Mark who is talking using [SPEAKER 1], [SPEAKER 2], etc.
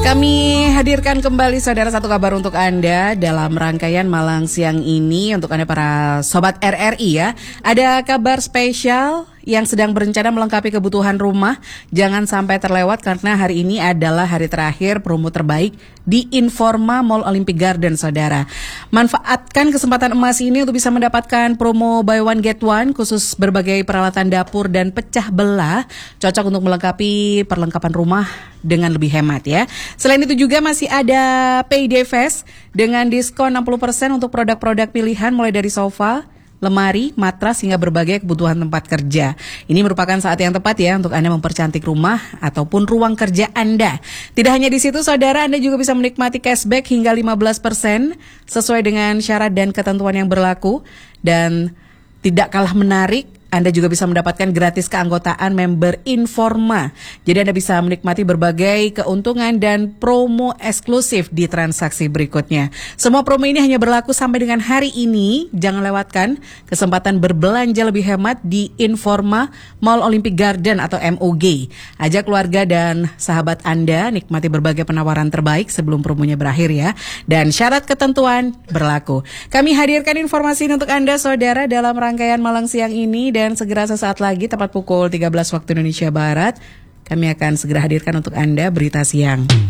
[SPEAKER 1] Kami hadirkan kembali saudara satu kabar untuk Anda dalam rangkaian Malang Siang ini untuk Anda para Sobat RRI ya. Ada kabar spesial yang sedang berencana melengkapi kebutuhan rumah. Jangan sampai terlewat karena hari ini adalah hari terakhir promo terbaik di Informa Mall Olympic Garden saudara. Manfaatkan kesempatan emas ini untuk bisa mendapatkan promo buy one get one khusus berbagai peralatan dapur dan pecah belah. Cocok untuk melengkapi perlengkapan rumah dengan lebih hemat ya. Selain itu juga masih ada Payday Fest dengan diskon 60% untuk produk-produk pilihan mulai dari sofa, lemari, matras hingga berbagai kebutuhan tempat kerja. Ini merupakan saat yang tepat ya untuk Anda mempercantik rumah ataupun ruang kerja Anda. Tidak hanya di situ saudara, Anda juga bisa menikmati cashback hingga 15% sesuai dengan syarat dan ketentuan yang berlaku. Dan tidak kalah menarik, Anda juga bisa mendapatkan gratis keanggotaan member Informa. Jadi Anda bisa menikmati berbagai keuntungan dan promo eksklusif di transaksi berikutnya. Semua promo ini hanya berlaku sampai dengan hari ini. Jangan lewatkan kesempatan berbelanja lebih hemat di Informa Mall Olympic Garden atau MOG. Ajak keluarga dan sahabat Anda nikmati berbagai penawaran terbaik sebelum promonya berakhir ya. Dan syarat ketentuan berlaku. Kami hadirkan informasi ini untuk Anda saudara dalam rangkaian Malang Siang ini. Dan segera sesaat lagi tepat pukul 13 waktu Indonesia Barat kami akan segera hadirkan untuk Anda berita siang.